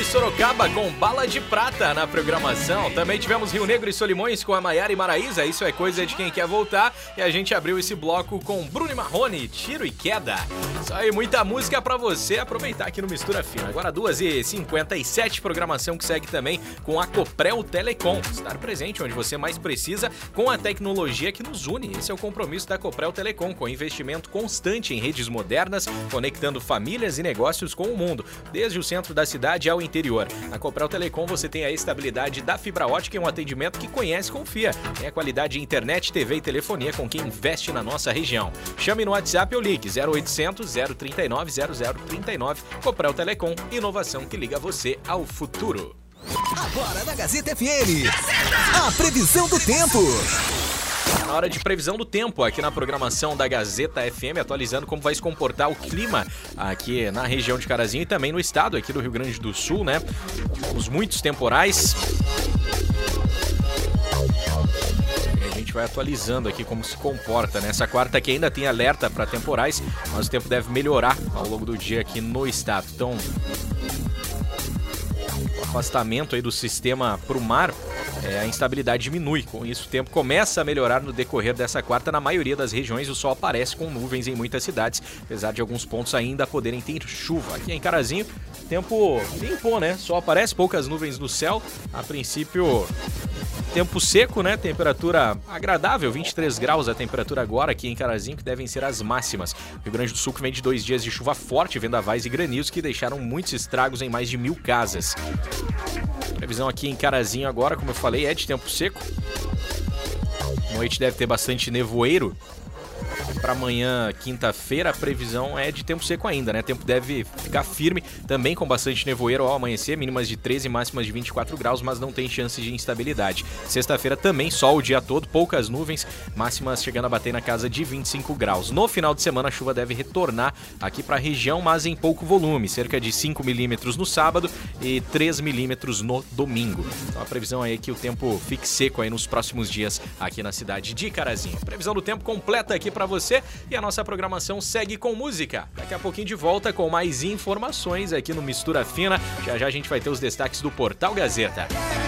Sorocaba com Bala de Prata na programação. Também tivemos Rio Negro e Solimões com a Maiara e Maraísa, Isso é Coisa de Quem Quer Voltar. E a gente abriu esse bloco com Bruno e Marrone, Tiro e Queda. Isso aí, muita música pra você aproveitar aqui no Mistura Fina. Agora 2h57, programação que segue também com a Coprel Telecom. Estar presente onde você mais precisa com a tecnologia que nos une. Esse é o compromisso da Coprel Telecom, com investimento constante em redes modernas, conectando famílias e negócios com o mundo, desde o centro da cidade ao interior. Na Coprel Telecom você tem a estabilidade da fibra ótica e um atendimento que conhece e confia. Tem a qualidade de internet, TV e telefonia com quem investe na nossa região. Chame no WhatsApp ou ligue 0800 039 0039. Coprel Telecom, inovação que liga você ao futuro. Agora na Gazeta FM, a previsão do tempo. Na hora de previsão do tempo, aqui na programação da Gazeta FM, atualizando como vai se comportar o clima aqui na região de Carazinho e também no estado aqui do Rio Grande do Sul, né? Temos muitos temporais. E a gente vai atualizando aqui como se comporta, né? Essa quarta aqui ainda tem alerta para temporais, mas o tempo deve melhorar ao longo do dia aqui no estado. Então, o afastamento aí do sistema para o mar, a instabilidade diminui. Com isso, o tempo começa a melhorar no decorrer dessa quarta. Na maioria das regiões, o sol aparece com nuvens em muitas cidades, apesar de alguns pontos ainda poderem ter chuva. Aqui em Carazinho, tempo limpou, né? Só aparece poucas nuvens no céu. A princípio, tempo seco, né? Temperatura agradável, 23 graus a temperatura agora aqui em Carazinho, que devem ser as máximas. Rio Grande do Sul que vem de 2 dias de chuva forte, vendavais e granizo que deixaram muitos estragos em mais de 1.000 casas. Previsão aqui em Carazinho agora, como eu falei, é de tempo seco. Noite deve ter bastante nevoeiro. Para amanhã, quinta-feira, a previsão é de tempo seco ainda, né? O tempo deve ficar firme, também com bastante nevoeiro ao amanhecer, mínimas de 13, máximas de 24 graus, mas não tem chance de instabilidade. Sexta-feira também, sol o dia todo, poucas nuvens, máximas chegando a bater na casa de 25 graus. No final de semana, a chuva deve retornar aqui para a região, mas em pouco volume, cerca de 5 milímetros no sábado e 3 milímetros no domingo. Então a previsão é que o tempo fique seco aí nos próximos dias aqui na cidade de Carazinho. Previsão do tempo completa aqui para você. E a nossa programação segue com música. Daqui a pouquinho de volta com mais informações aqui no Mistura Fina. Já já a gente vai ter os destaques do Portal Gazeta.